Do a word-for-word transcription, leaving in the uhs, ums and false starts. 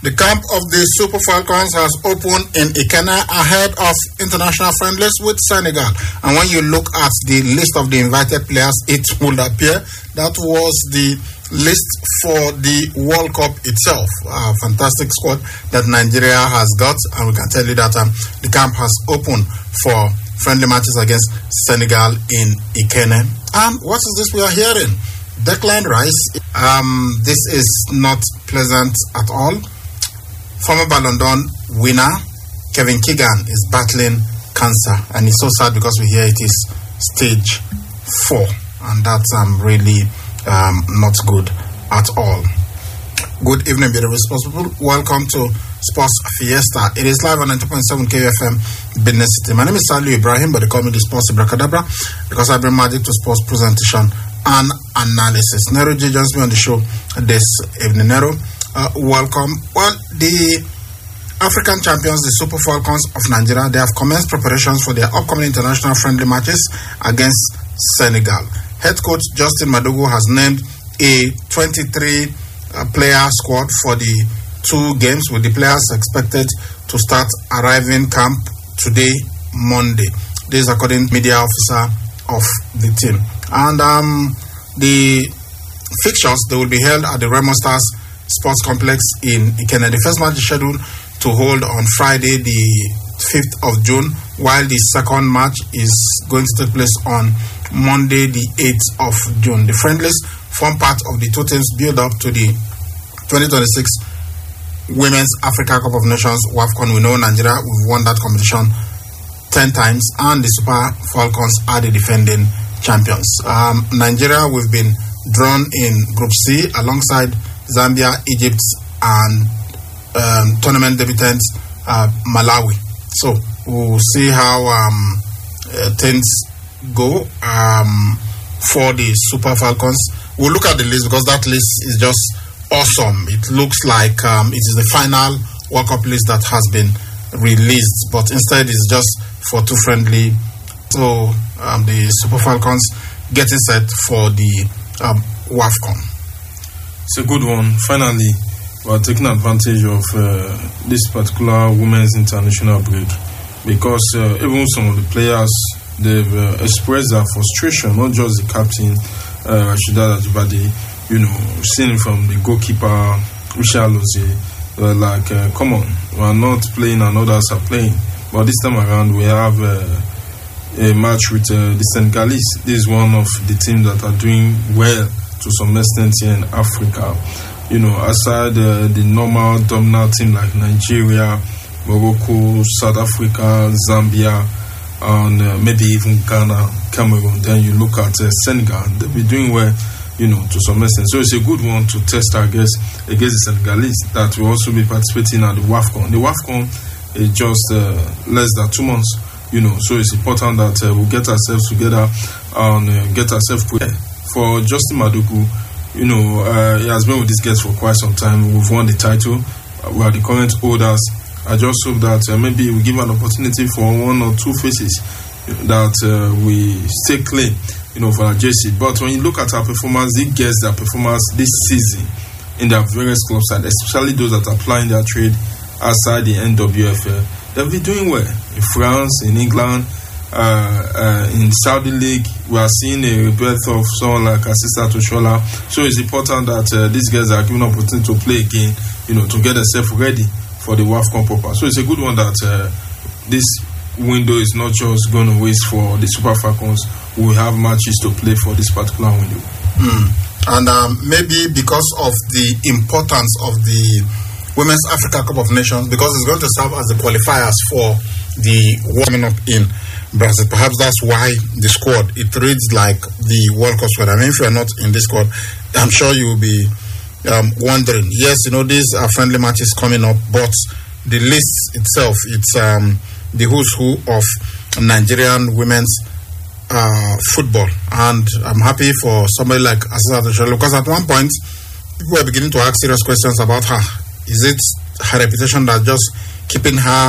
The camp of the Super Falcons has opened in Ikenne ahead of international friendlies with Senegal. And when you look at the list of the invited players, it would appear that was the list for the World Cup itself. A fantastic squad that Nigeria has got, and we can tell you that um, the camp has opened for friendly matches against Senegal in Ikenne. And what is this we are hearing? Declan Rice. Um, this is not pleasant at all. Former Ballon d'Or winner Kevin Keegan is battling cancer, and it's so sad because we hear it is stage four, and that's um, really um, not good at all. Good evening, be responsible. Welcome to Sports Fiesta. It is live on ninety point seven K F M, Benin City. My name is Salu Ibrahim, but they call me the Sports Ibracadabra because I bring magic to sports presentation and analysis. Nero J joins me on the show this evening. Nero, uh, welcome. Well, the African champions, the Super Falcons of Nigeria, they have commenced preparations for their upcoming international friendly matches against Senegal. Head coach Justin Madugu has named a twenty-three uh, player squad for the two games, with the players expected to start arriving camp today, Monday. This is according to media officer of the team. And um, the fixtures, they will be held at the Remo Stars Sports Complex in Ikenne. The first match is scheduled to hold on Friday, the fifth of June, while the second match is going to take place on Monday, the eighth of June. The friendlies form part of the two teams build up to the twenty twenty-six Women's Africa Cup of Nations, WAFCON. We know Nigeria, we've won that competition ten times, and the Super Falcons are the defending champions. Um, Nigeria, we've been drawn in Group C alongside Zambia, Egypt, and um, tournament debutants uh, Malawi. So we'll see how um, uh, things go um, for the Super Falcons. We'll look at the list because that list is just awesome. It looks like um, it is the final World Cup list that has been released, but instead it's just for two friendly. So um, the Super Falcons getting set for the um, WAFCON. It's a good one. Finally, we're taking advantage of uh, this particular women's international break, because uh, even some of the players, they've uh, expressed their frustration, not just the captain, uh, Rashida Ajibade. You know, seeing from the goalkeeper, Richard Lozier, uh, like, uh, come on, we're not playing and others are playing. But this time around, we have uh, a match with uh, the Senegalese. This is one of the teams that are doing well to some extent here in Africa. You know, aside uh, the normal dominant team like Nigeria, Morocco, South Africa, Zambia, and uh, maybe even Ghana, Cameroon, then you look at uh, Senegal, they'll be doing well, you know, to some extent. So it's a good one to test our guess against the Senegalese that will also be participating at the WAFCON. The WAFCON is just uh, less than two months, you know, so it's important that uh, we get ourselves together and uh, get ourselves prepared. For Justin Madugu, you know, uh, he has been with this guest for quite some time. We've won the title. Uh, we are the current holders. I just hope that uh, maybe we give an opportunity for one or two faces that uh, we stay clean, you know, for our jersey. But when you look at our performance, it gets their performance this season in their various club side, especially those that are applying their trade outside the N W F L. They'll be doing well in France, in England, uh, uh, in Saudi League. We are seeing a rebirth of someone like Asisa Toshola. So it's important that uh, these guys are given an opportunity to play again, you know, to get themselves ready for the WAFCON proper. So it's a good one that uh, this window is not just going to waste for the Super Falcons. We have matches to play for this particular window. Mm. And um, maybe because of the importance of the Women's Africa Cup of Nations, because it's going to serve as the qualifiers for the World coming up in Brazil. Perhaps that's why the squad, it reads like the World Cup squad. I mean, if you're not in this squad, I'm sure you will be um, wondering. Yes, you know, these are friendly matches coming up, but the list itself, it's um, the who's who of Nigerian women's uh, football. And I'm happy for somebody like Asisa Toshola, because at one point, people were beginning to ask serious questions about her. Is it her reputation that just keeping her